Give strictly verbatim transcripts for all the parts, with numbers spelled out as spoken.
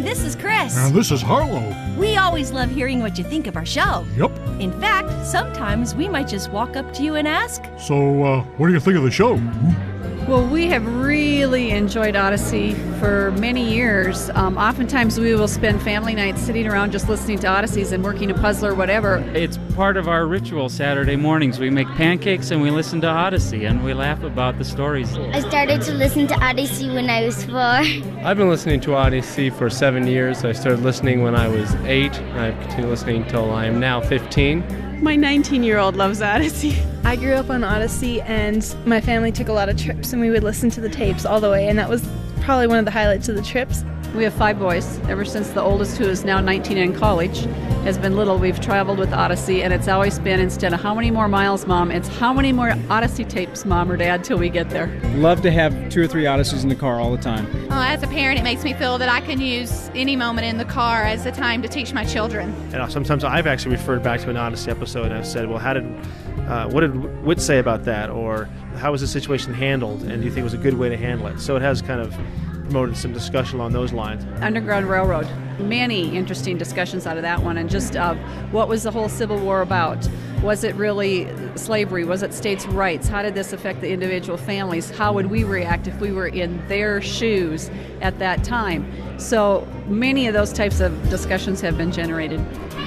this is Chris. And this is Harlow. We always love hearing what you think of our show. Yep. In fact, sometimes we might just walk up to you and ask, So, uh, what do you think of the show? Well, we have really enjoyed Odyssey for many years. Um, oftentimes we will spend family nights sitting around just listening to Odysseys and working a puzzle or whatever. It's part of our ritual Saturday mornings. We make pancakes and we listen to Odyssey and we laugh about the stories. I started to listen to Odyssey when I was four. I've been listening to Odyssey for seven years. I started listening when I was eight, and I've continued listening until I am now fifteen. My nineteen-year-old loves Odyssey. I grew up on Odyssey, and my family took a lot of trips, and we would listen to the tapes all the way, and that was probably one of the highlights of the trips. We have five boys. Ever since the oldest, who is now nineteen and in college, has been little, we've traveled with Odyssey, and it's always been, instead of how many more miles, Mom, it's how many more Odyssey tapes, Mom or Dad, till we get there. Love to have two or three Odysseys in the car all the time. Uh, as a parent, it makes me feel that I can use any moment in the car as a time to teach my children. And sometimes I've actually referred back to an Odyssey episode and I've said, well, how did, uh, what did Whit say about that? Or how was the situation handled? And do you think it was a good way to handle it? So it has kind of promoted some discussion along those lines. Underground Railroad. Many interesting discussions out of that one, and just uh, what was the whole Civil War about? Was it really slavery? Was it states' rights? How did this affect the individual families? How would we react if we were in their shoes at that time? So many of those types of discussions have been generated.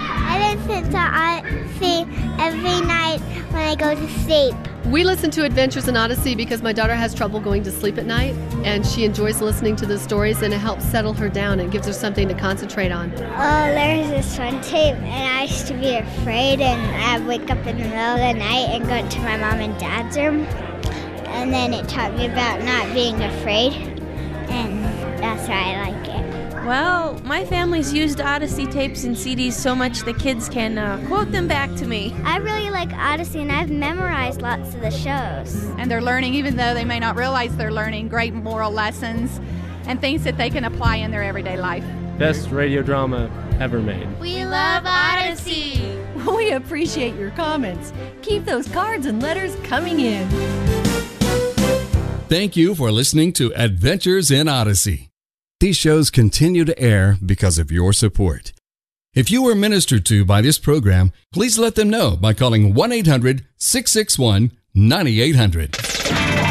I listen to Odyssey every night when I go to sleep. We listen to Adventures in Odyssey because my daughter has trouble going to sleep at night, and she enjoys listening to the stories, and it helps settle her down and gives her something to concentrate on. Oh, there's this one tape, and I used to be afraid, and I'd wake up in the middle of the night and go to my mom and dad's room, and then it taught me about not being afraid, and that's why I like it. Well, my family's used Odyssey tapes and C Ds so much the kids can uh, quote them back to me. I really like Odyssey, and I've memorized lots of the shows. And they're learning, even though they may not realize they're learning, great moral lessons and things that they can apply in their everyday life. Best radio drama ever made. We love Odyssey. We appreciate your comments. Keep those cards and letters coming in. Thank you for listening to Adventures in Odyssey. These shows continue to air because of your support. If you were ministered to by this program, please let them know by calling one eight hundred, six six one, nine eight hundred.